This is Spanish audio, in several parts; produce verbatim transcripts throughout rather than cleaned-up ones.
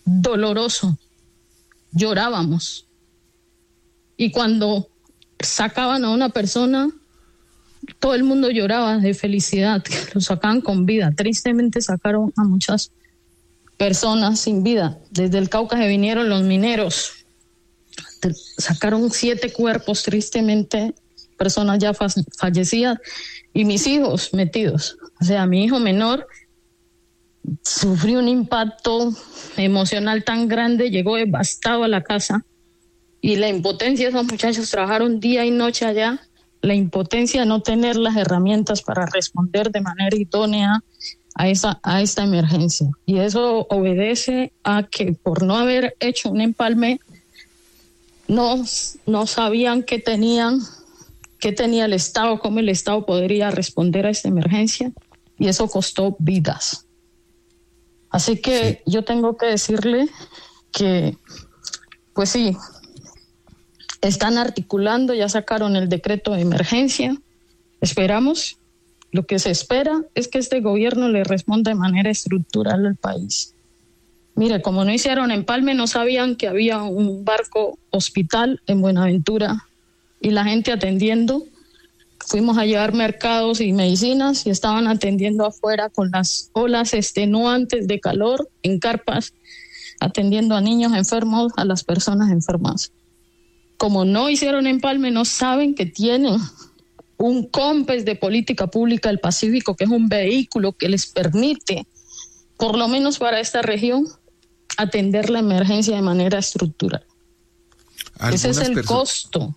doloroso. Llorábamos. Y cuando sacaban a una persona, todo el mundo lloraba de felicidad, que lo sacaban con vida. Tristemente sacaron a muchas personas sin vida. Desde el Cauca se vinieron los mineros. Sacaron siete cuerpos, tristemente, personas ya fa- fallecidas, y mis hijos metidos. O sea, mi hijo menor sufrió un impacto emocional tan grande, llegó devastado a la casa, y la impotencia de esos muchachos, trabajaron día y noche allá, la impotencia de no tener las herramientas para responder de manera idónea a esa, a esta emergencia. Y eso obedece a que por no haber hecho un empalme, no, no sabían qué tenían, qué tenía el Estado, cómo el Estado podría responder a esta emergencia, y eso costó vidas. Así que sí, yo tengo que decirle que, pues sí, están articulando, ya sacaron el decreto de emergencia. Esperamos, lo que se espera es que este gobierno le responda de manera estructural al país. Mire, como no hicieron empalme, no sabían que había un barco hospital en Buenaventura y la gente atendiendo. Fuimos a llevar mercados y medicinas y estaban atendiendo afuera con las olas extenuantes de calor en carpas, atendiendo a niños enfermos, a las personas enfermas. Como no hicieron empalme, no saben que tienen un COMPES de política pública del Pacífico, que es un vehículo que les permite, por lo menos para esta región, atender la emergencia de manera estructural. Ese es el perso- costo.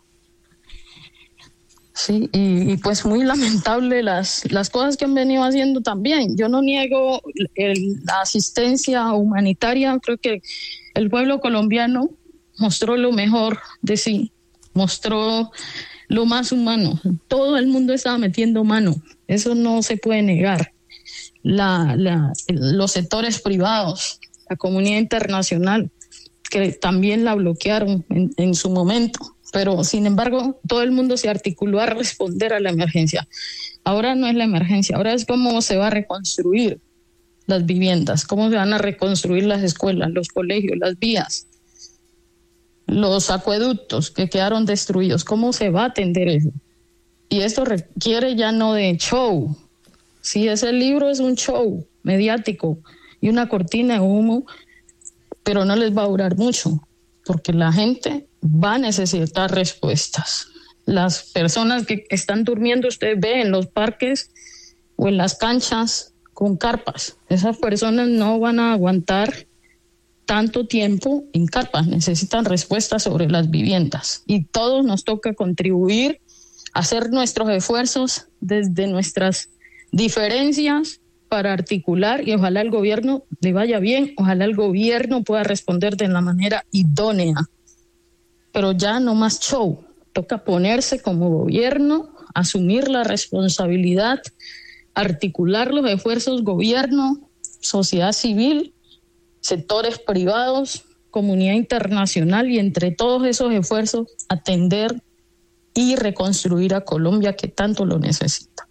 Sí, y, y pues muy lamentable las, las cosas que han venido haciendo también. Yo no niego el, la asistencia humanitaria, creo que el pueblo colombiano mostró lo mejor de sí, mostró lo más humano. Todo el mundo estaba metiendo mano, eso no se puede negar. La, la, los sectores privados, la comunidad internacional, que también la bloquearon en, en su momento, pero sin embargo todo el mundo se articuló a responder a la emergencia. Ahora no es la emergencia, ahora es cómo se va a reconstruir las viviendas, cómo se van a reconstruir las escuelas, los colegios, las vías, los acueductos que quedaron destruidos, cómo se va a atender eso. Y esto requiere ya no de show. Si ese libro es un show mediático y una cortina de humo, pero no les va a durar mucho, porque la gente va a necesitar respuestas. Las personas que están durmiendo, usted ve en los parques o en las canchas con carpas, esas personas no van a aguantar tanto tiempo en carpas, necesitan respuestas sobre las viviendas, y todos nos toca contribuir a hacer nuestros esfuerzos desde nuestras diferencias para articular, y ojalá el gobierno le vaya bien, ojalá el gobierno pueda responder de la manera idónea, pero ya no más show, toca ponerse como gobierno, asumir la responsabilidad, articular los esfuerzos, gobierno, sociedad civil, sectores privados, comunidad internacional, y entre todos esos esfuerzos atender y reconstruir a Colombia, que tanto lo necesita.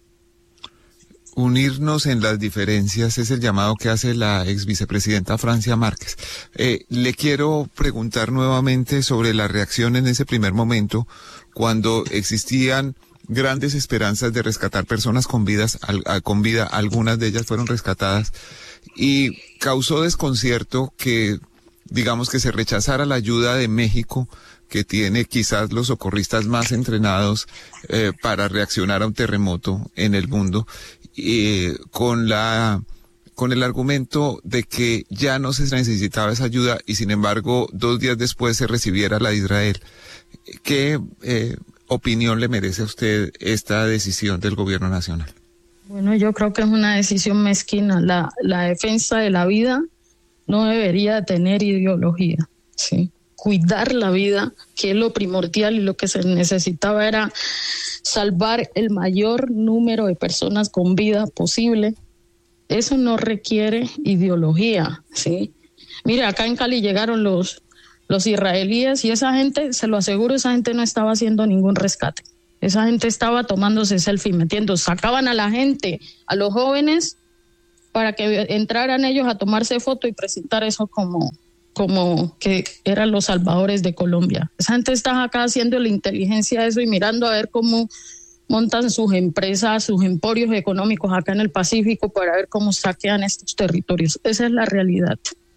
Unirnos en las diferencias es el llamado que hace la ex vicepresidenta Francia Márquez. Eh, le quiero preguntar nuevamente sobre la reacción en ese primer momento, cuando existían grandes esperanzas de rescatar personas con vidas, al, a, con vida, algunas de ellas fueron rescatadas, y causó desconcierto que, digamos, que se rechazara la ayuda de México, que tiene quizás los socorristas más entrenados eh, para reaccionar a un terremoto en el mundo, eh, con la con el argumento de que ya no se necesitaba esa ayuda, y sin embargo dos días después se recibiera la de Israel. ¿Qué eh, opinión le merece a usted esta decisión del gobierno nacional? Bueno, yo creo que es una decisión mezquina. La, la defensa de la vida no debería tener ideología, ¿sí? Cuidar la vida, que es lo primordial, y lo que se necesitaba era salvar el mayor número de personas con vida posible. Eso no requiere ideología, ¿sí? Mira, acá en Cali llegaron los, los israelíes, y esa gente, se lo aseguro, esa gente no estaba haciendo ningún rescate. Esa gente estaba tomándose selfie, metiendo, sacaban a la gente, a los jóvenes, para que entraran ellos a tomarse foto y presentar eso como, como que eran los salvadores de Colombia. Esa gente está acá haciendo la inteligencia de eso y mirando a ver cómo montan sus empresas, sus emporios económicos acá en el Pacífico para ver cómo saquean estos territorios. Esa es la realidad.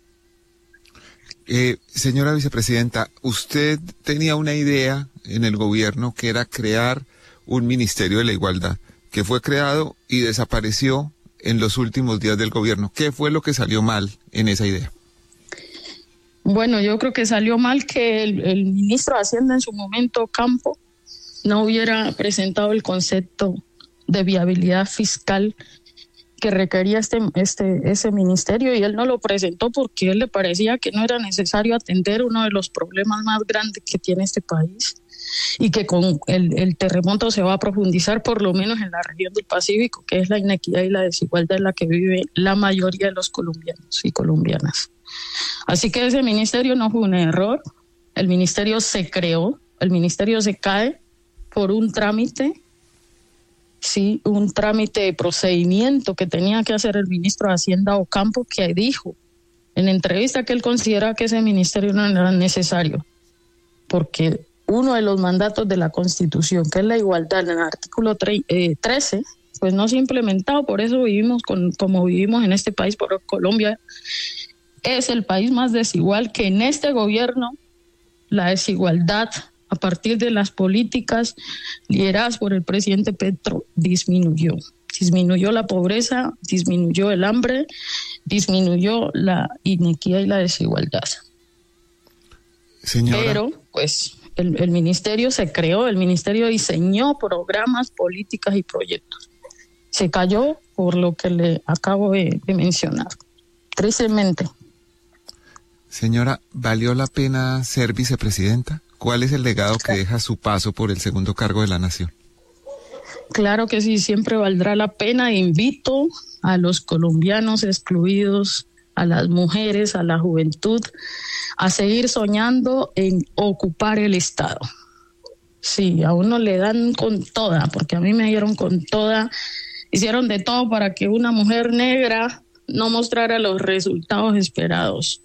Eh, señora vicepresidenta, usted tenía una idea en el gobierno que era crear un Ministerio de la Igualdad, que fue creado y desapareció en los últimos días del gobierno. ¿Qué fue lo que salió mal en esa idea? Bueno, yo creo que salió mal que el, el ministro de Hacienda en su momento, Campo, no hubiera presentado el concepto de viabilidad fiscal que requería este, este, ese ministerio, y él no lo presentó porque a él le parecía que no era necesario atender uno de los problemas más grandes que tiene este país y que con el, el terremoto se va a profundizar por lo menos en la región del Pacífico, que es la inequidad y la desigualdad en la que vive la mayoría de los colombianos y colombianas. Así que ese ministerio no fue un error, el ministerio se creó, el ministerio se cae por un trámite, sí, un trámite de procedimiento que tenía que hacer el ministro de Hacienda Ocampo, que dijo en entrevista que él consideraba que ese ministerio no era necesario, porque uno de los mandatos de la Constitución, que es la igualdad, en el artículo trece, pues no se ha implementado, por eso vivimos con, como vivimos en este país, por Colombia es el país más desigual, que en este gobierno la desigualdad a partir de las políticas lideradas por el presidente Petro disminuyó. Disminuyó la pobreza, disminuyó el hambre, disminuyó la inequidad y la desigualdad. Señora. Pero, pues, el, el ministerio se creó, el ministerio diseñó programas, políticas y proyectos. Se cayó por lo que le acabo de, de mencionar. Tristemente. Señora, ¿valió la pena ser vicepresidenta? ¿Cuál es el legado que deja su paso por el segundo cargo de la nación? Claro que sí, siempre valdrá la pena. Invito a los colombianos excluidos, a las mujeres, a la juventud, a seguir soñando en ocupar el Estado. Sí, a uno le dan con toda, porque a mí me dieron con toda. Hicieron de todo para que una mujer negra no mostrara los resultados esperados.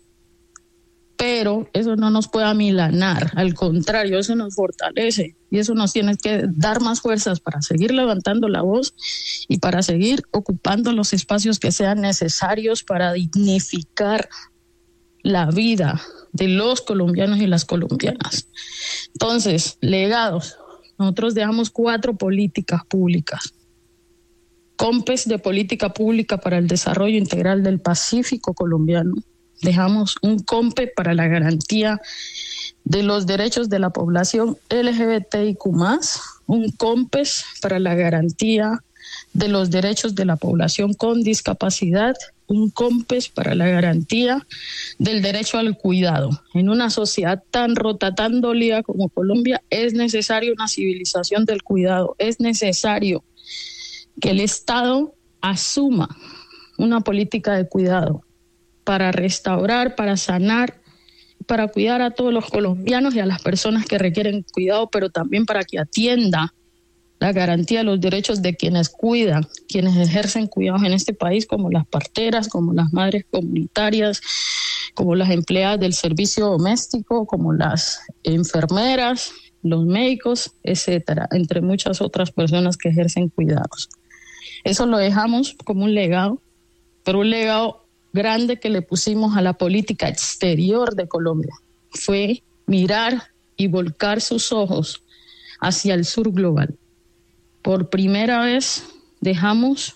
Pero eso no nos puede amilanar, al contrario, eso nos fortalece y eso nos tiene que dar más fuerzas para seguir levantando la voz y para seguir ocupando los espacios que sean necesarios para dignificar la vida de los colombianos y las colombianas. Entonces, legados, nosotros dejamos cuatro políticas públicas. COMPES de política pública para el desarrollo integral del Pacífico colombiano. Dejamos un COMPE para la garantía de los derechos de la población L G B T I Q más, un COMPES para la garantía de los derechos de la población con discapacidad, un COMPES para la garantía del derecho al cuidado. En una sociedad tan rota, tan dolida como Colombia, es necesario una civilización del cuidado, es necesario que el Estado asuma una política de cuidado para restaurar, para sanar, para cuidar a todos los colombianos y a las personas que requieren cuidado, pero también para que atienda la garantía de los derechos de quienes cuidan, quienes ejercen cuidados en este país, como las parteras, como las madres comunitarias, como las empleadas del servicio doméstico, como las enfermeras, los médicos, etcétera, entre muchas otras personas que ejercen cuidados. Eso lo dejamos como un legado, pero un legado grande que le pusimos a la política exterior de Colombia fue mirar y volcar sus ojos hacia el sur global. Por primera vez dejamos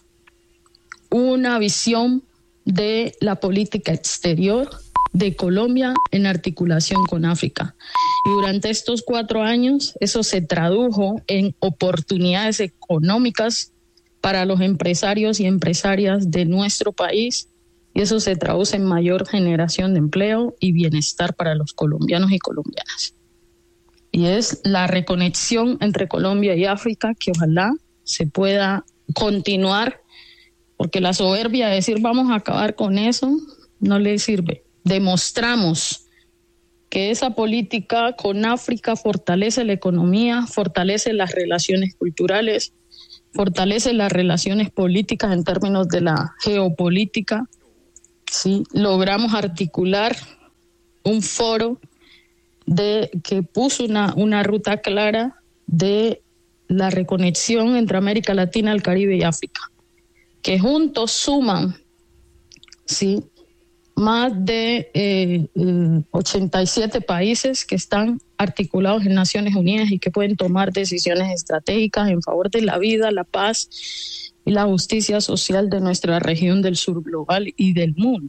una visión de la política exterior de Colombia en articulación con África. Y durante estos cuatro años eso se tradujo en oportunidades económicas para los empresarios y empresarias de nuestro país, y eso se traduce en mayor generación de empleo y bienestar para los colombianos y colombianas. Y es la reconexión entre Colombia y África que ojalá se pueda continuar, porque la soberbia de decir vamos a acabar con eso no le sirve. Demostramos que esa política con África fortalece la economía, fortalece las relaciones culturales, fortalece las relaciones políticas en términos de la geopolítica. Sí, logramos articular un foro de que puso una, una ruta clara de la reconexión entre América Latina, el Caribe y África, que juntos suman, ¿sí?, más de eh, ochenta y siete países que están articulados en Naciones Unidas y que pueden tomar decisiones estratégicas en favor de la vida, la paz y la justicia social de nuestra región del sur global y del mundo.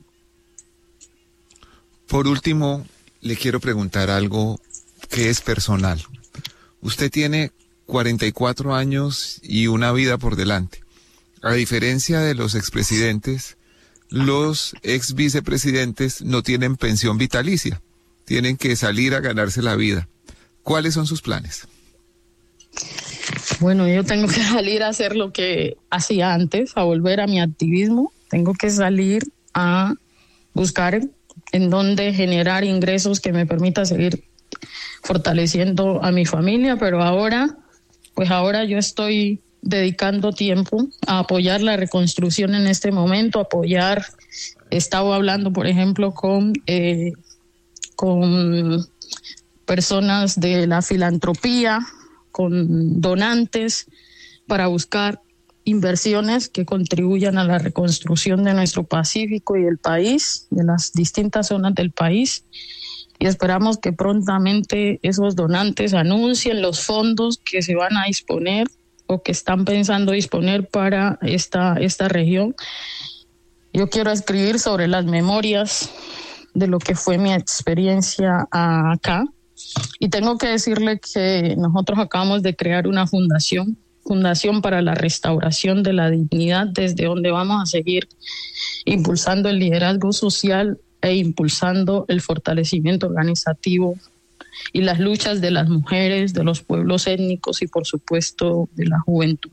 Por último, le quiero preguntar algo que es personal. Usted tiene cuarenta y cuatro años y una vida por delante. A diferencia de los expresidentes, los ex vicepresidentes no tienen pensión vitalicia, tienen que salir a ganarse la vida. ¿Cuáles son sus planes? Bueno, yo tengo que salir a hacer lo que hacía antes, a volver a mi activismo. Tengo que salir a buscar en dónde generar ingresos que me permita seguir fortaleciendo a mi familia, pero ahora, pues ahora yo estoy dedicando tiempo a apoyar la reconstrucción en este momento, apoyar, he estado hablando, por ejemplo, con, eh, con personas de la filantropía, con donantes, para buscar inversiones que contribuyan a la reconstrucción de nuestro Pacífico y del país, de las distintas zonas del país. Y esperamos que prontamente esos donantes anuncien los fondos que se van a disponer o que están pensando disponer para esta, esta región. Yo quiero escribir sobre las memorias de lo que fue mi experiencia acá. Y tengo que decirle que nosotros acabamos de crear una fundación, Fundación para la Restauración de la Dignidad, desde donde vamos a seguir impulsando el liderazgo social e impulsando el fortalecimiento organizativo y las luchas de las mujeres, de los pueblos étnicos y, por supuesto, de la juventud.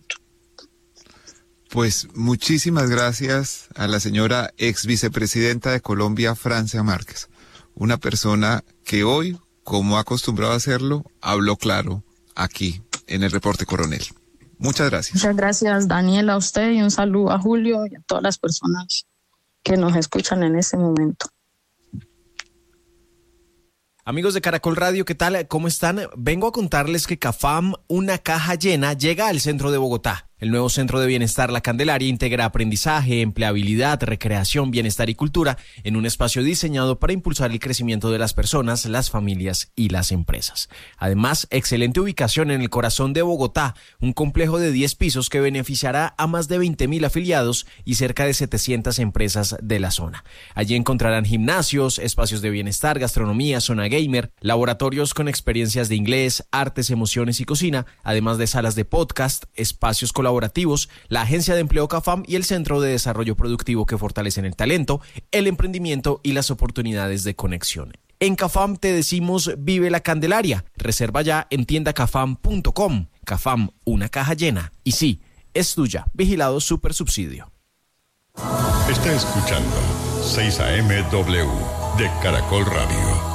Pues muchísimas gracias a la señora ex vicepresidenta de Colombia, Francia Márquez, una persona que hoy, como ha acostumbrado a hacerlo, habló claro aquí en el Reporte Coronel. Muchas gracias. Muchas gracias, Daniel, a usted, y un saludo a Julio y a todas las personas que nos escuchan en este momento. Amigos de Caracol Radio, ¿qué tal? ¿Cómo están? Vengo a contarles que CAFAM, una caja llena, llega al centro de Bogotá. El nuevo Centro de Bienestar La Candelaria integra aprendizaje, empleabilidad, recreación, bienestar y cultura en un espacio diseñado para impulsar el crecimiento de las personas, las familias y las empresas. Además, excelente ubicación en el corazón de Bogotá, un complejo de diez pisos que beneficiará a más de veinte mil afiliados y cerca de setecientas empresas de la zona. Allí encontrarán gimnasios, espacios de bienestar, gastronomía, zona gamer, laboratorios con experiencias de inglés, artes, emociones y cocina, además de salas de podcast, espacios colaborativos, la Agencia de Empleo CAFAM y el Centro de Desarrollo Productivo que fortalecen el talento, el emprendimiento y las oportunidades de conexión. En CAFAM te decimos vive la Candelaria. Reserva ya en tienda cafam punto com. CAFAM, una caja llena. Y sí, es tuya. Vigilado Super Subsidio. Está escuchando seis A M W de Caracol Radio.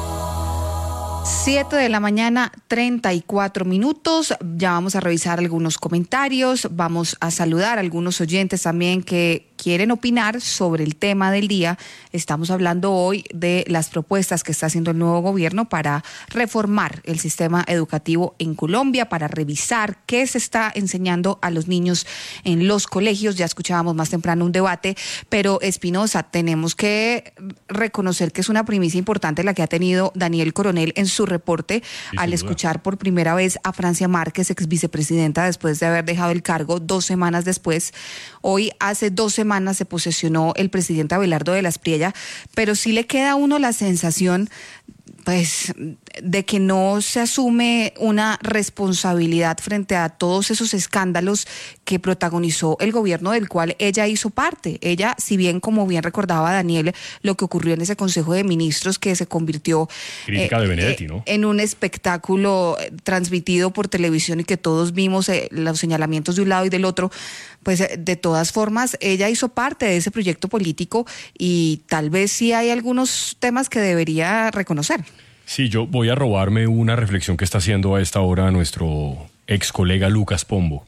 siete de la mañana, treinta y cuatro minutos. Ya vamos a revisar algunos comentarios. Vamos a saludar a algunos oyentes también que quieren opinar sobre el tema del día. Estamos hablando hoy de las propuestas que está haciendo el nuevo gobierno para reformar el sistema educativo en Colombia, para revisar qué se está enseñando a los niños en los colegios. Ya escuchábamos más temprano un debate, pero Espinosa, tenemos que reconocer que es una primicia importante la que ha tenido Daniel Coronel en su reporte, sí, al escuchar por primera vez a Francia Márquez, ex vicepresidenta, después de haber dejado el cargo dos semanas después. Hoy, hace dos semanas, se posesionó el presidente Abelardo de la Espriella, pero sí le queda a uno la sensación, pues, de que no se asume una responsabilidad frente a todos esos escándalos que protagonizó el gobierno del cual ella hizo parte. Ella, si bien, como bien recordaba Daniel, lo que ocurrió en ese Consejo de Ministros que se convirtió Crítica eh, de Benedetti, ¿no? en un espectáculo transmitido por televisión y que todos vimos eh, los señalamientos de un lado y del otro, pues de todas formas ella hizo parte de ese proyecto político y tal vez sí hay algunos temas que debería reconocer. Sí, yo voy a robarme una reflexión que está haciendo a esta hora nuestro ex colega Lucas Pombo.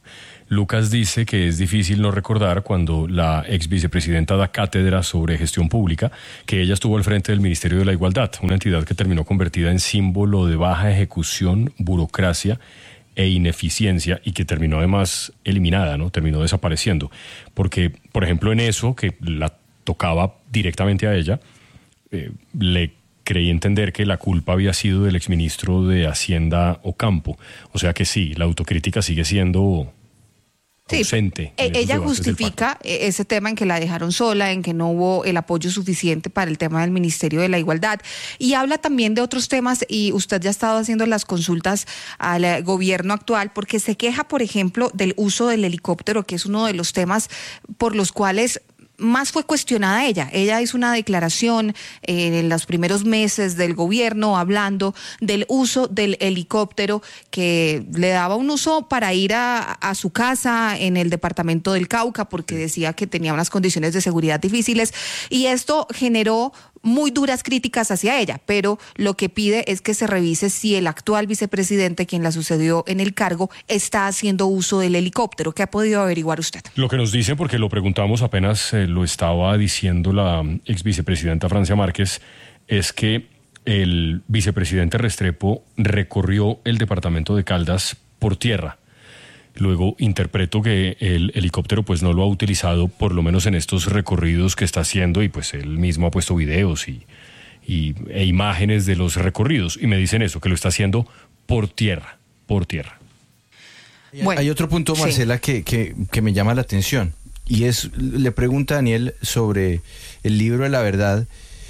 Lucas dice que es difícil no recordar cuando la ex vicepresidenta da cátedra sobre gestión pública, que ella estuvo al frente del Ministerio de la Igualdad, una entidad que terminó convertida en símbolo de baja ejecución, burocracia e ineficiencia, y que terminó además eliminada, ¿no? Terminó desapareciendo. Porque, por ejemplo, en eso, que la tocaba directamente a ella, eh, le creí entender que la culpa había sido del exministro de Hacienda Ocampo. O sea que sí, la autocrítica sigue siendo ausente. Sí, ella justifica ese tema en que la dejaron sola, en que no hubo el apoyo suficiente para el tema del Ministerio de la Igualdad, y habla también de otros temas, y usted ya ha estado haciendo las consultas al gobierno actual, porque se queja, por ejemplo, del uso del helicóptero, que es uno de los temas por los cuales más fue cuestionada ella. Ella hizo una declaración eh, en los primeros meses del gobierno hablando del uso del helicóptero, que le daba un uso para ir a, a su casa en el departamento del Cauca, porque decía que tenía unas condiciones de seguridad difíciles, y esto generó muy duras críticas hacia ella, pero lo que pide es que se revise si el actual vicepresidente, quien la sucedió en el cargo, está haciendo uso del helicóptero. ¿Qué ha podido averiguar usted? Lo que nos dicen, porque lo preguntamos apenas, eh, lo estaba diciendo la ex vicepresidenta Francia Márquez, es que el vicepresidente Restrepo recorrió el departamento de Caldas por tierra. Luego interpreto que el helicóptero pues no lo ha utilizado, por lo menos en estos recorridos que está haciendo, y pues él mismo ha puesto videos y, y, e imágenes de los recorridos, y me dicen eso, que lo está haciendo por tierra, por tierra. Bueno, hay otro punto, Marcela, sí. que, que, que me llama la atención, y es, le pregunta a Daniel sobre el libro de la verdad,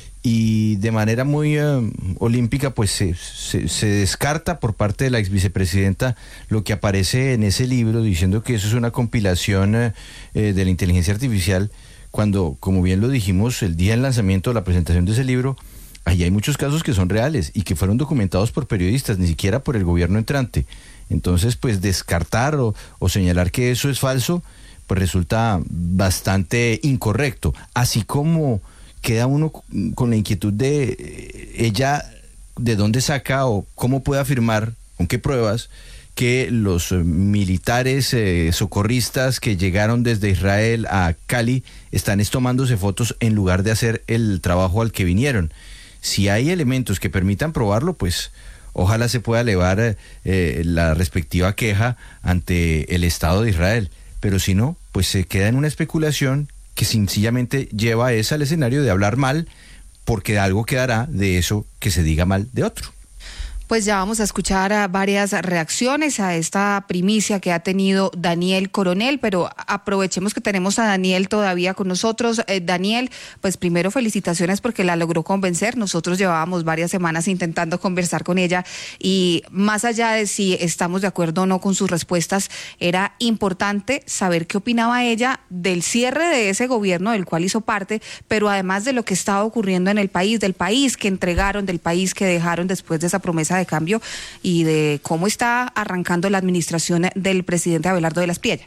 y de manera muy uh, olímpica pues se, se, se descarta por parte de la ex vicepresidenta lo que aparece en ese libro, diciendo que eso es una compilación uh, eh, de la inteligencia artificial, cuando, como bien lo dijimos, el día del lanzamiento de la presentación de ese libro, ahí hay muchos casos que son reales y que fueron documentados por periodistas, ni siquiera por el gobierno entrante. Entonces, pues descartar o, o señalar que eso es falso, pues resulta bastante incorrecto, así como queda uno con la inquietud de ella, de dónde saca o cómo puede afirmar, con qué pruebas, que los militares eh, socorristas que llegaron desde Israel a Cali están es tomándose fotos en lugar de hacer el trabajo al que vinieron. Si hay elementos que permitan probarlo, pues ojalá se pueda elevar eh, la respectiva queja ante el Estado de Israel. Pero si no, pues se queda en una especulación que sencillamente lleva a esa al escenario de hablar mal, porque algo quedará de eso que se diga mal de otro. Pues ya vamos a escuchar a varias reacciones a esta primicia que ha tenido Daniel Coronel, pero aprovechemos que tenemos a Daniel todavía con nosotros. Eh, Daniel, pues primero felicitaciones porque la logró convencer. Nosotros llevábamos varias semanas intentando conversar con ella, y más allá de si estamos de acuerdo o no con sus respuestas, era importante saber qué opinaba ella del cierre de ese gobierno del cual hizo parte, pero además de lo que estaba ocurriendo en el país, del país que entregaron, del país que dejaron después de esa promesa de cambio, y de cómo está arrancando la administración del presidente Abelardo de la Espriella.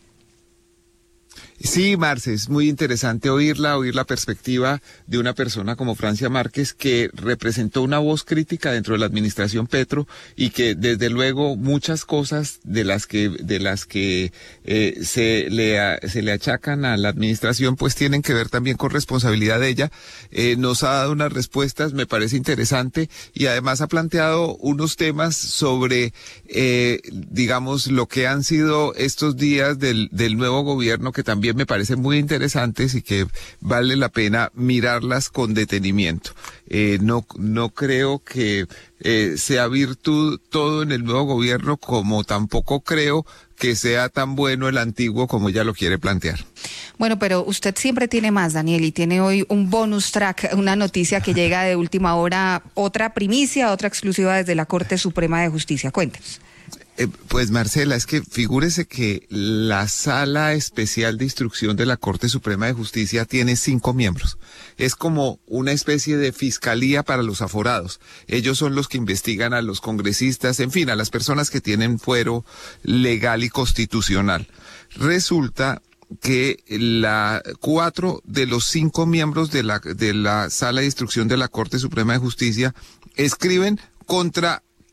Sí, Marce, es muy interesante oírla, oír la perspectiva de una persona como Francia Márquez, que representó una voz crítica dentro de la administración Petro, y que desde luego muchas cosas de las que de las que eh, se le a, se le achacan a la administración pues tienen que ver también con responsabilidad de ella. Eh, nos ha dado unas respuestas, me parece interesante, y además ha planteado unos temas sobre eh, digamos lo que han sido estos días del del nuevo gobierno, que también me parecen muy interesantes y que vale la pena mirarlas con detenimiento. Eh, no, no creo que eh, sea virtud todo en el nuevo gobierno, como tampoco creo que sea tan bueno el antiguo como ella lo quiere plantear. Bueno, pero usted siempre tiene más, Daniel, y tiene hoy un bonus track, una noticia que llega de última hora, otra primicia, otra exclusiva desde la Corte Suprema de Justicia. Cuéntenos. Eh, pues Marcela, es que figúrese que la Sala Especial de Instrucción de la Corte Suprema de Justicia tiene cinco miembros. Es como una especie de fiscalía para los aforados. Ellos son los que investigan a los congresistas, en fin, a las personas que tienen fuero legal y constitucional. Resulta que la cuatro de los cinco miembros de la de la Sala de Instrucción de la Corte Suprema de Justicia escriben contra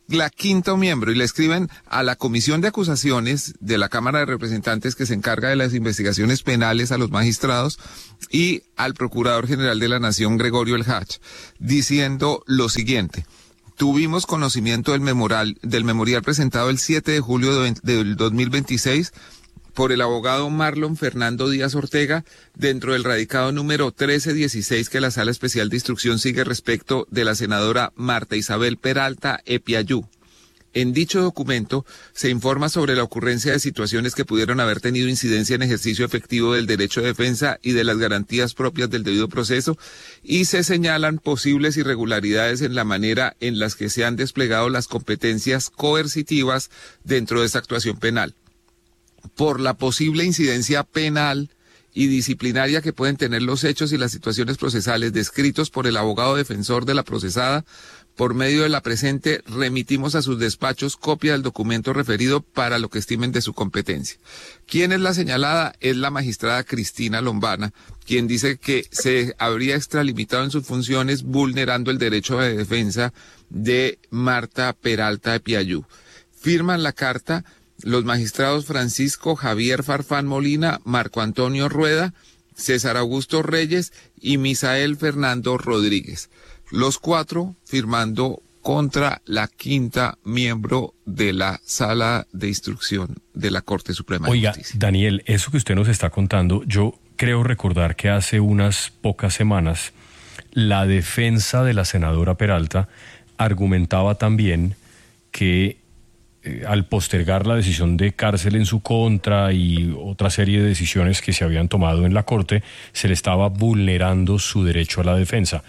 la quinto miembro y le escriben a la Comisión de Acusaciones de la Cámara de Representantes que se encarga de las investigaciones penales a los magistrados y al Procurador General de la Nación, Gregorio El Hach, diciendo lo siguiente. Tuvimos conocimiento del memorial, del memorial presentado el siete de julio de, del dos mil veintiséis por el abogado Marlon Fernando Díaz Ortega dentro del radicado número trece dieciséis que la Sala Especial de Instrucción sigue respecto de la senadora Marta Isabel Peralta Epiayú. En dicho documento se informa sobre la ocurrencia de situaciones que pudieron haber tenido incidencia en ejercicio efectivo del derecho de defensa y de las garantías propias del debido proceso y se señalan posibles irregularidades en la manera en las que se han desplegado las competencias coercitivas dentro de esta actuación penal. Por la posible incidencia penal y disciplinaria que pueden tener los hechos y las situaciones procesales descritos por el abogado defensor de la procesada, por medio de la presente remitimos a sus despachos copia del documento referido para lo que estimen de su competencia. ¿Quién es la señalada? Es la magistrada Cristina Lombana, quien dice que se habría extralimitado en sus funciones vulnerando el derecho de defensa de Marta Peralta Epiayú. Firman la carta los magistrados Francisco Javier Farfán Molina, Marco Antonio Rueda, César Augusto Reyes y Misael Fernando Rodríguez. Los cuatro firmando contra la quinta miembro de la Sala de Instrucción de la Corte Suprema de Oiga, Justicia. Daniel, eso que usted nos está contando, yo creo recordar que hace unas pocas semanas la defensa de la senadora Peralta argumentaba también que eh, al postergar la decisión de cárcel en su contra y otra serie de decisiones que se habían tomado en la Corte, se le estaba vulnerando su derecho a la defensa.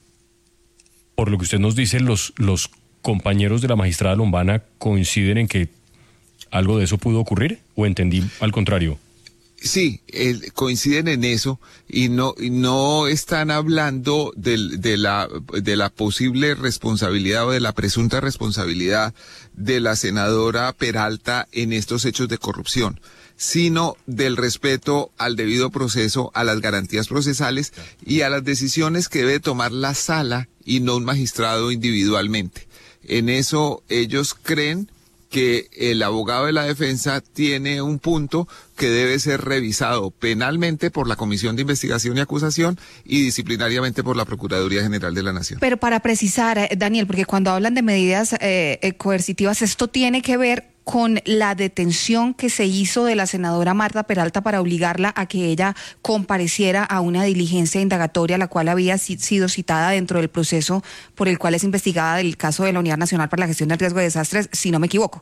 Por lo que usted nos dice, los, los compañeros de la magistrada Lombana coinciden en que algo de eso pudo ocurrir, ¿o entendí al contrario? Sí, eh, coinciden en eso y no y no están hablando de, de la de la posible responsabilidad o de la presunta responsabilidad de la senadora Peralta en estos hechos de corrupción, sino del respeto al debido proceso, a las garantías procesales y a las decisiones que debe tomar la sala y no un magistrado individualmente. En eso ellos creen que el abogado de la defensa tiene un punto que debe ser revisado penalmente por la Comisión de Investigación y Acusación y disciplinariamente por la Procuraduría General de la Nación. Pero para precisar, Daniel, porque cuando hablan de medidas eh, coercitivas, esto tiene que ver con la detención que se hizo de la senadora Marta Peralta para obligarla a que ella compareciera a una diligencia indagatoria, la cual había sido citada dentro del proceso por el cual es investigada del caso de la Unidad Nacional para la Gestión del Riesgo de Desastres, si no me equivoco.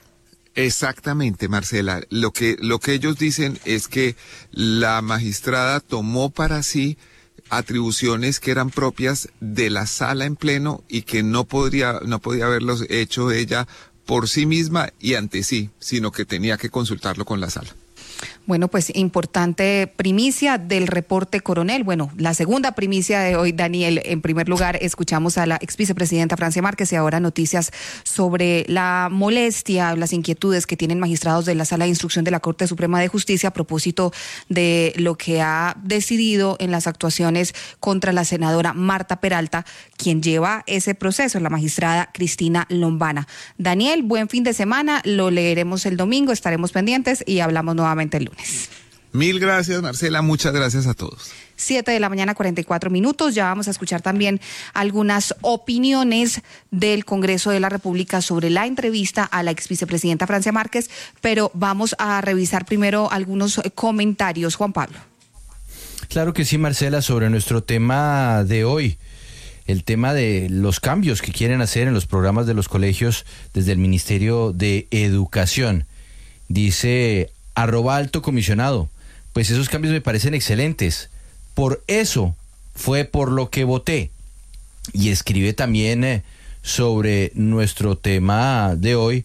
Exactamente, Marcela. Lo que, lo que ellos dicen es que la magistrada tomó para sí atribuciones que eran propias de la sala en pleno y que no podría, no podía haberlos hecho ella por sí misma y ante sí, sino que tenía que consultarlo con la sala. Bueno, pues importante primicia del reporte coronel. Bueno, la segunda primicia de hoy, Daniel. En primer lugar, escuchamos a la ex vicepresidenta Francia Márquez y ahora noticias sobre la molestia, las inquietudes que tienen magistrados de la Sala de Instrucción de la Corte Suprema de Justicia a propósito de lo que ha decidido en las actuaciones contra la senadora Marta Peralta, quien lleva ese proceso, la magistrada Cristina Lombana. Daniel, buen fin de semana. Lo leeremos el domingo, estaremos pendientes y hablamos nuevamente el lunes. Mil gracias, Marcela. Muchas gracias a todos. Siete de la mañana, cuarenta y cuatro minutos. Ya vamos a escuchar también algunas opiniones del Congreso de la República sobre la entrevista a la ex vicepresidenta Francia Márquez, pero vamos a revisar primero algunos comentarios. Juan Pablo. Claro que sí, Marcela, sobre nuestro tema de hoy. El tema de los cambios que quieren hacer en los programas de los colegios desde el Ministerio de Educación. Dice arroba alto comisionado, pues esos cambios me parecen excelentes. Por eso fue por lo que voté. Y escribe también eh, sobre nuestro tema de hoy,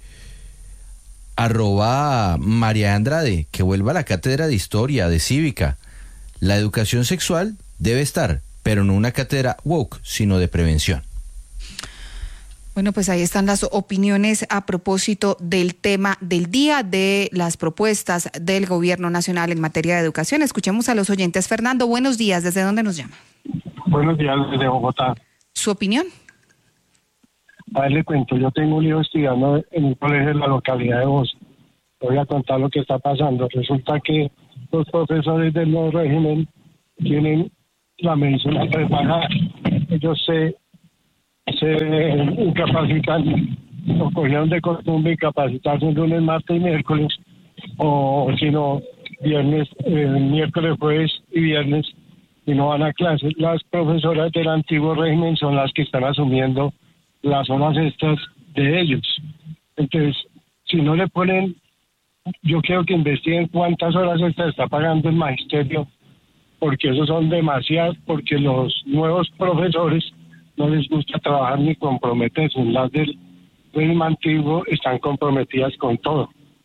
arroba María Andrade, que vuelva a la cátedra de historia, de cívica. La educación sexual debe estar, pero no una cátedra woke, sino de prevención. Bueno, pues ahí están las opiniones a propósito del tema del día, de las propuestas del Gobierno Nacional en materia de educación. Escuchemos a los oyentes. Fernando, buenos días. ¿Desde dónde nos llama? Buenos días, desde Bogotá. ¿Su opinión? A ver, le cuento, yo tengo un hijo estudiando en un colegio de la localidad de Bosa. Voy a contar lo que está pasando. Resulta que los profesores del nuevo régimen tienen la medicina prepagada. Ellos se, se incapacitan, o cogieron de costumbre incapacitarse el lunes, martes y miércoles, o si no, viernes, eh, miércoles, jueves y viernes, y no van a clases. Las profesoras del antiguo régimen son las que están asumiendo las horas extras de ellos. Entonces, si no le ponen, yo quiero que investiguen cuántas horas extras está pagando el magisterio, porque esos son demasiadas, porque los nuevos profesores no les gusta trabajar ni comprometerse. Las del régimen antiguo están comprometidas con todo.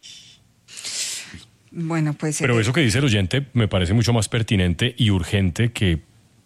Bueno, pues... Pero eh, eso que dice el oyente me parece mucho más pertinente y urgente que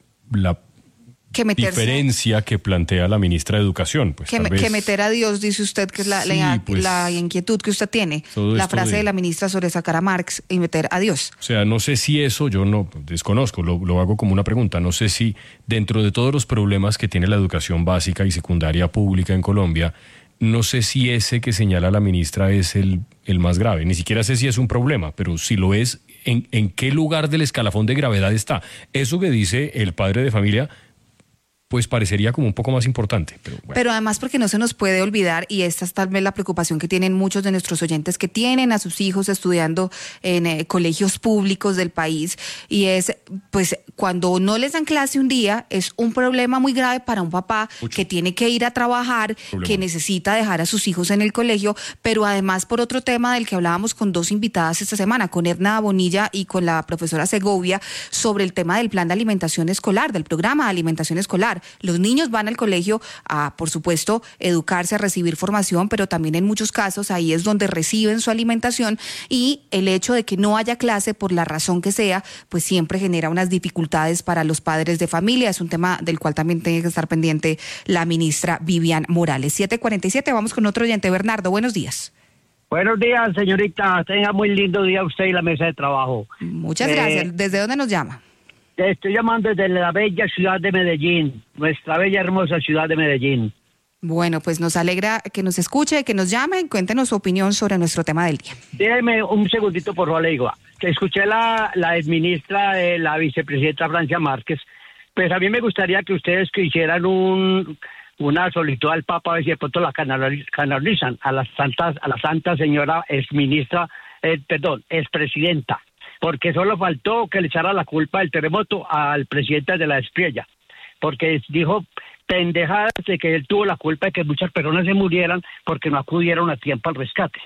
la que meterse, diferencia que plantea la ministra de Educación. Pues, que, tal vez... que meter a Dios, dice usted, que es la, sí, la, pues, la inquietud que usted tiene. La frase de... de la ministra sobre sacar a Marx y meter a Dios. O sea, no sé si eso, yo no desconozco, lo, lo hago como una pregunta, no sé si dentro de todos los problemas que tiene la educación básica y secundaria pública en Colombia, no sé si ese que señala la ministra es el, el más grave. Ni siquiera sé si es un problema, pero si lo es, ¿en, en qué lugar del escalafón de gravedad está? Eso que dice el padre de familia, pues parecería como un poco más importante. Pero, bueno. Pero además porque no se nos puede olvidar, y esta es tal vez la preocupación que tienen muchos de nuestros oyentes que tienen a sus hijos estudiando en eh, colegios públicos del país, y es, pues, cuando no les dan clase un día, es un problema muy grave para un papá Mucho. que tiene que ir a trabajar, problema. que necesita dejar a sus hijos en el colegio, pero además por otro tema del que hablábamos con dos invitadas esta semana, con Edna Bonilla y con la profesora Segovia, sobre el tema del plan de alimentación escolar, del programa de alimentación escolar. Los niños van al colegio a, por supuesto, educarse, a recibir formación, pero también en muchos casos ahí es donde reciben su alimentación, y el hecho de que no haya clase por la razón que sea, pues siempre genera unas dificultades para los padres de familia. Es un tema del cual también tiene que estar pendiente la ministra Vivian Morales. siete cuarenta y siete, vamos con otro oyente. Bernardo, buenos días. Buenos días, señorita. Tenga muy lindo día usted y la mesa de trabajo. Muchas eh, gracias. ¿Desde dónde nos llama? Estoy llamando desde la bella ciudad de Medellín, nuestra bella hermosa ciudad de Medellín. Bueno, pues nos alegra que nos escuche, que nos llame, cuéntenos su opinión sobre nuestro tema del día. Déjeme un segundito, por favor, le digo. Que escuché la, la exministra de la vicepresidenta Francia Márquez. Pues a mí me gustaría que ustedes que hicieran un, una solicitud al Papa, a ver si de pronto la canalizan a la santa, a la santa señora exministra, eh, perdón, expresidenta. Porque solo faltó que le echara la culpa del terremoto al presidente de la Espriella, porque dijo pendejadas de que él tuvo la culpa de que muchas personas se murieran porque no acudieron a tiempo al rescate.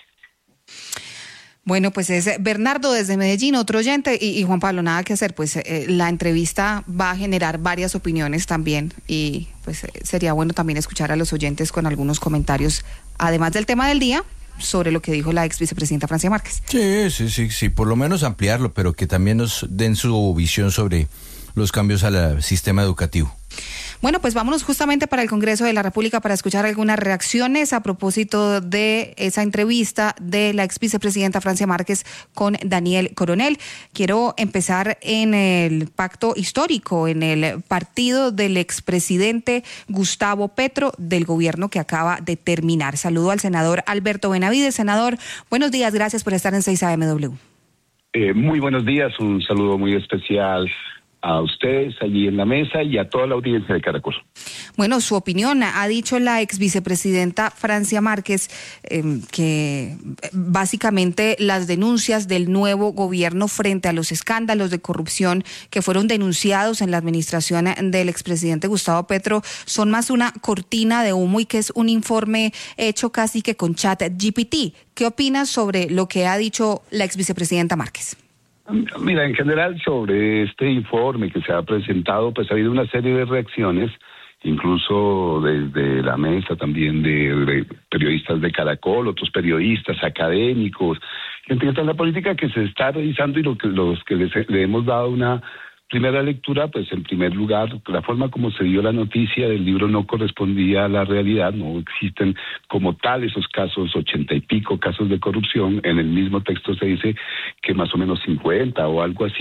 Bueno, pues es Bernardo desde Medellín, otro oyente, y, y Juan Pablo, nada que hacer, pues eh, la entrevista va a generar varias opiniones también, y pues eh, sería bueno también escuchar a los oyentes con algunos comentarios, además del tema del día, sobre lo que dijo la ex vicepresidenta Francia Márquez. Sí, sí, sí, sí, por lo menos ampliarlo, pero que también nos den su visión sobre los cambios al sistema educativo. Bueno, pues vámonos justamente para el Congreso de la República para escuchar algunas reacciones a propósito de esa entrevista de la ex vicepresidenta Francia Márquez con Daniel Coronel. Quiero empezar en el pacto histórico, en el partido del expresidente Gustavo Petro del gobierno que acaba de terminar. Saludo al senador Alberto Benavides. Senador, buenos días, gracias por estar en seis A M W. Eh, muy buenos días, un saludo muy especial a ustedes allí en la mesa y a toda la audiencia de Caracol. Bueno, su opinión. Ha dicho la ex vicepresidenta Francia Márquez eh, que básicamente las denuncias del nuevo gobierno frente a los escándalos de corrupción que fueron denunciados en la administración del expresidente Gustavo Petro son más una cortina de humo y que es un informe hecho casi que con chat G P T. ¿Qué opinas sobre lo que ha dicho la ex vicepresidenta Márquez? Mira, en general sobre este informe que se ha presentado, pues ha habido una serie de reacciones, incluso desde la mesa también de, de periodistas de Caracol, otros periodistas, académicos, gente que está en la política, que se está revisando, y lo que, los que les, le hemos dado una primera lectura, pues en primer lugar, la forma como se dio la noticia del libro no correspondía a la realidad, no existen como tal esos casos, ochenta y pico casos de corrupción, en el mismo texto se dice que más o menos cincuenta o algo así,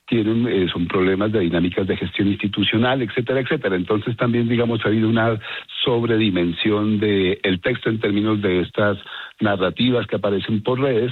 tienen eh, son problemas de dinámicas de gestión institucional, etcétera, etcétera. Entonces también, digamos, ha habido una sobredimensión de el texto en términos de estas narrativas que aparecen por redes,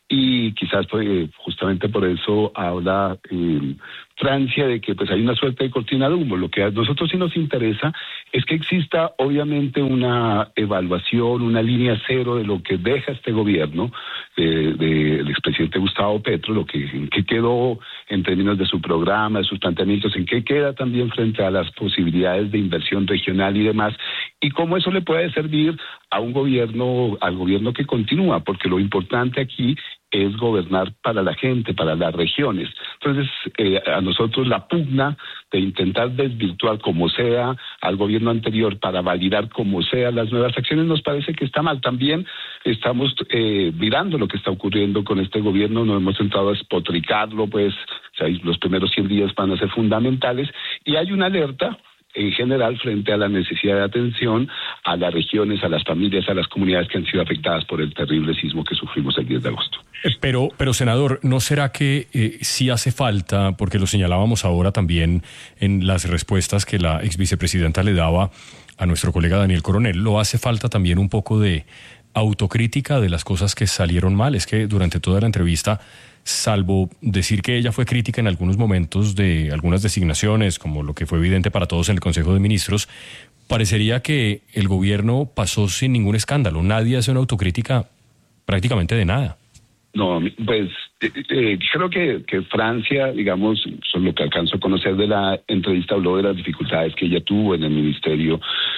y quizás pues, justamente por eso habla eh, Francia de que pues hay una suerte de cortina de humo. Lo que a nosotros sí nos interesa es que exista obviamente una evaluación, una línea cero de lo que deja este gobierno eh, del expresidente Gustavo Petro, lo que, en qué quedó en términos de su programa, de sus planteamientos, en qué queda también frente a las posibilidades de inversión regional y demás, y cómo eso le puede servir a un gobierno, al gobierno que continúa, porque lo importante aquí es gobernar para la gente, para las regiones. Entonces, eh, a nosotros la pugna de intentar desvirtuar como sea al gobierno anterior para validar como sea las nuevas acciones nos parece que está mal. También estamos eh, mirando lo que está ocurriendo con este gobierno, no hemos entrado a espotricarlo, pues o sea, los primeros cien días van a ser fundamentales, y hay una alerta en general frente a la necesidad de atención a las regiones, a las familias, a las comunidades que han sido afectadas por el terrible sismo que sufrimos el diez de agosto. Pero, pero senador, ¿no será que eh, sí hace falta, porque lo señalábamos ahora también en las respuestas que la ex vicepresidenta le daba a nuestro colega Daniel Coronel, lo hace falta también un poco de autocrítica de las cosas que salieron mal? Es que durante toda la entrevista, salvo decir que ella fue crítica en algunos momentos de algunas designaciones, como lo que fue evidente para todos en el Consejo de Ministros, parecería que el gobierno pasó sin ningún escándalo. Nadie hace una autocrítica prácticamente de nada. No, pues eh, eh, creo que, que Francia, digamos, son lo que alcanzo a conocer de la entrevista, habló de las dificultades que ella tuvo en el Ministerio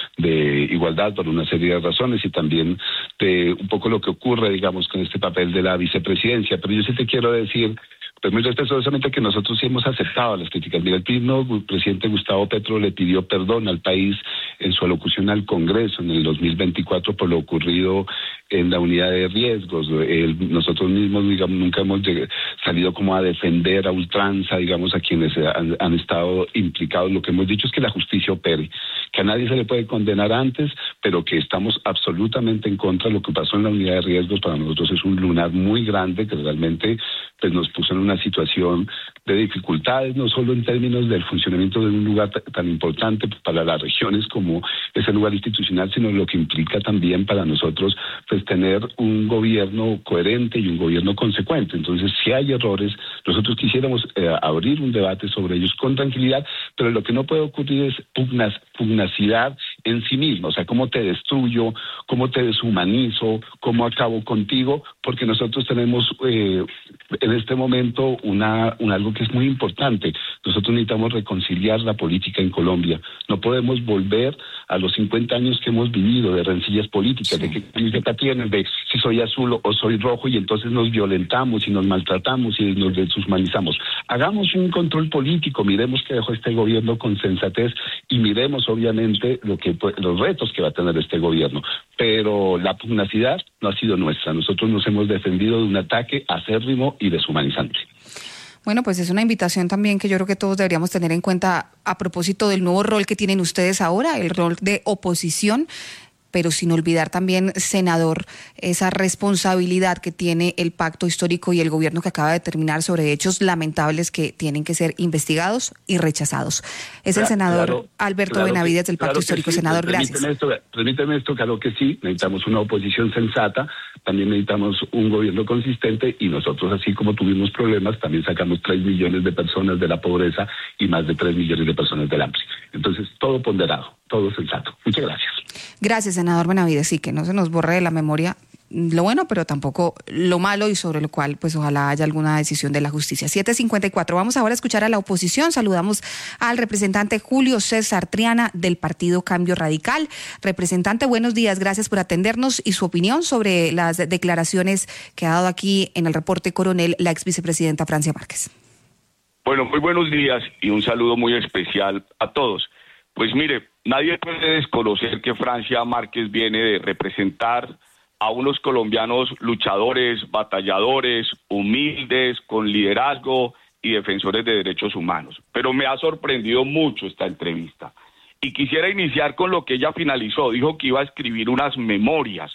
de Igualdad por una serie de razones, y también de un poco lo que ocurre, digamos, con este papel de la vicepresidencia. Pero yo sí te quiero decir, pues muy respetuosamente, que nosotros sí hemos aceptado las críticas. Mira, el mismo presidente Gustavo Petro le pidió perdón al país en su alocución al Congreso en el dos mil veinticuatro por lo ocurrido en la unidad de riesgos. El, nosotros mismos, digamos, nunca hemos salido como a defender a ultranza, digamos, a quienes han, han estado implicados. Lo que hemos dicho es que la justicia opere, que a nadie se le puede condenar antes, pero que estamos absolutamente en contra de lo que pasó en la unidad de riesgos. Para nosotros es un lunar muy grande que realmente pues, nos puso en una situación de dificultades, no solo en términos del funcionamiento de un lugar tan importante para las regiones como ese lugar institucional, sino lo que implica también para nosotros pues tener un gobierno coherente y un gobierno consecuente. Entonces, si hay errores, nosotros quisiéramos eh, abrir un debate sobre ellos con tranquilidad, pero lo que no puede ocurrir es pugnas, pugnacidad en sí mismo, o sea, cómo te destruyo, cómo te deshumanizo, cómo acabo contigo, porque nosotros tenemos eh, en este momento una, un algo que es muy importante. Nosotros necesitamos reconciliar la política en Colombia. No podemos volver a los cincuenta años que hemos vivido de rencillas políticas, sí. de que camiseta tienen, de si soy azul o soy rojo, y entonces nos violentamos y nos maltratamos y nos deshumanizamos. Hagamos un control político, miremos qué dejó este gobierno con sensatez y miremos obviamente lo que los retos que va a tener este gobierno. Pero la pugnacidad no ha sido nuestra. Nosotros nos hemos defendido de un ataque acérrimo y deshumanizante. Bueno, pues es una invitación también que yo creo que todos deberíamos tener en cuenta a propósito del nuevo rol que tienen ustedes ahora, el rol de oposición, pero sin olvidar también, senador, esa responsabilidad que tiene el pacto histórico y el gobierno que acaba de terminar sobre hechos lamentables que tienen que ser investigados y rechazados. Es el senador claro, Alberto claro Benavides que, del Pacto claro Histórico. Sí, senador, pues, gracias. Esto, permíteme esto, claro que sí, necesitamos una oposición sensata, también necesitamos un gobierno consistente, y nosotros, así como tuvimos problemas, también sacamos tres millones de personas de la pobreza y más de tres millones de personas del hambre. Entonces, todo ponderado, todo sensato. Muchas gracias. Gracias, senador Benavides. Sí, que no se nos borre de la memoria lo bueno, pero tampoco lo malo, y sobre lo cual pues ojalá haya alguna decisión de la justicia. siete cincuenta y cuatro. Vamos ahora a escuchar a la oposición. Saludamos al representante Julio César Triana del Partido Cambio Radical. Representante, buenos días, gracias por atendernos y su opinión sobre las declaraciones que ha dado aquí en el reporte Coronel la ex vicepresidenta Francia Márquez. Bueno, muy buenos días y un saludo muy especial a todos. Pues mire, nadie puede desconocer que Francia Márquez viene de representar a unos colombianos luchadores, batalladores, humildes, con liderazgo y defensores de derechos humanos. Pero me ha sorprendido mucho esta entrevista. Y quisiera iniciar con lo que ella finalizó. Dijo que iba a escribir unas memorias.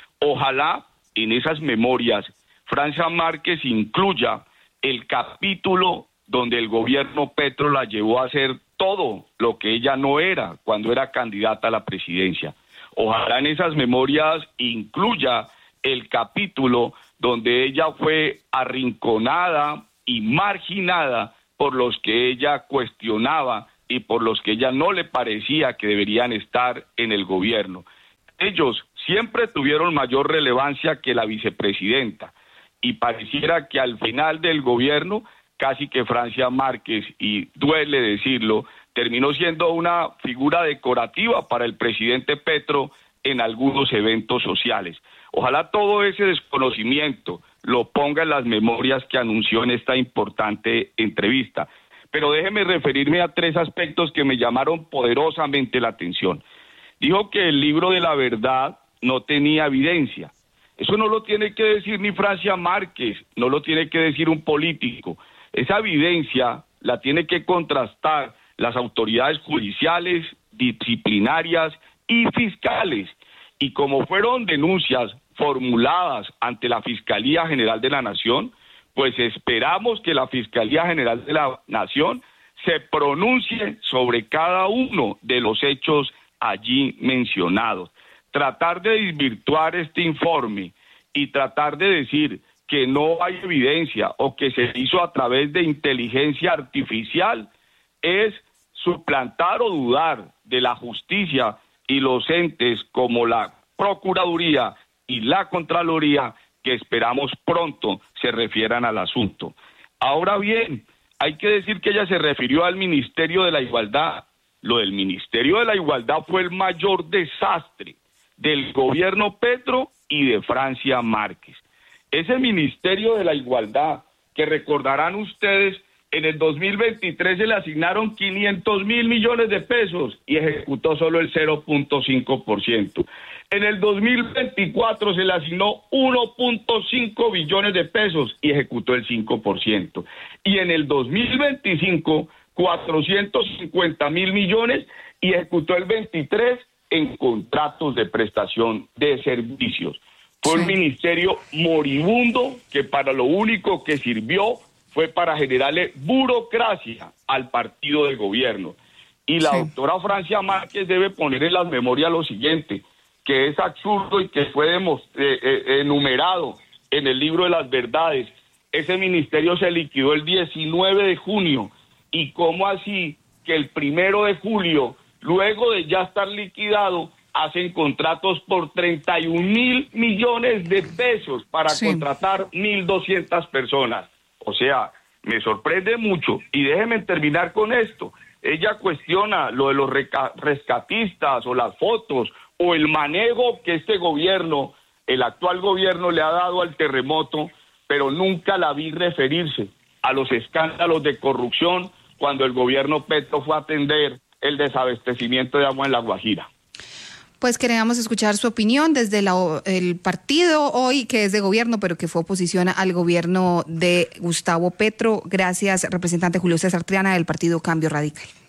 Ojalá en esas memorias Francia Márquez incluya el capítulo donde el gobierno Petro la llevó a hacer todo lo que ella no era cuando era candidata a la presidencia. Ojalá en esas memorias incluya el capítulo donde ella fue arrinconada y marginada por los que ella cuestionaba y por los que ella no le parecía que deberían estar en el gobierno. Ellos siempre tuvieron mayor relevancia que la vicepresidenta y pareciera que al final del gobierno casi que Francia Márquez, y duele decirlo, terminó siendo una figura decorativa para el presidente Petro en algunos eventos sociales. Ojalá todo ese desconocimiento lo ponga en las memorias que anunció en esta importante entrevista. Pero déjeme referirme a tres aspectos que me llamaron poderosamente la atención. Dijo que el libro de la verdad no tenía evidencia. Eso no lo tiene que decir ni Francia Márquez, no lo tiene que decir un político. Esa evidencia la tiene que contrastar las autoridades judiciales, disciplinarias y fiscales. Y como fueron denuncias formuladas ante la Fiscalía General de la Nación, pues esperamos que la Fiscalía General de la Nación se pronuncie sobre cada uno de los hechos allí mencionados. Tratar de desvirtuar este informe y tratar de decir que no hay evidencia o que se hizo a través de inteligencia artificial es suplantar o dudar de la justicia y los entes como la Procuraduría y la Contraloría, que esperamos pronto se refieran al asunto. Ahora bien, hay que decir que ella se refirió al Ministerio de la Igualdad. Lo del Ministerio de la Igualdad fue el mayor desastre del gobierno Petro y de Francia Márquez. Ese Ministerio de la Igualdad, que recordarán ustedes, en el dos mil veintitrés se le asignaron quinientos mil millones de pesos y ejecutó solo el cero punto cinco por ciento. En el dos mil veinticuatro se le asignó uno punto cinco billones de pesos y ejecutó el cinco por ciento. Y en el dos mil veinticinco, cuatrocientos cincuenta mil millones y ejecutó el veintitrés en contratos de prestación de servicios. Fue un ministerio moribundo que para lo único que sirvió fue para generarle burocracia al partido de gobierno. Y la sí. doctora Francia Márquez debe poner en las memorias lo siguiente, que es absurdo y que fue eh, eh, enumerado en el libro de las verdades. Ese ministerio se liquidó el diecinueve de junio. ¿Y cómo así que el primero de julio, luego de ya estar liquidado, hacen contratos por treinta y un mil millones de pesos para sí. contratar mil doscientas personas? O sea, me sorprende mucho. Y déjenme terminar con esto. Ella cuestiona lo de los rescatistas o las fotos o el manejo que este gobierno, el actual gobierno, le ha dado al terremoto, pero nunca la vi referirse a los escándalos de corrupción cuando el gobierno Petro fue a atender el desabastecimiento de agua en La Guajira. Pues queríamos escuchar su opinión desde la, el partido hoy que es de gobierno, pero que fue oposición al gobierno de Gustavo Petro. Gracias, representante Julio César Triana del Partido Cambio Radical.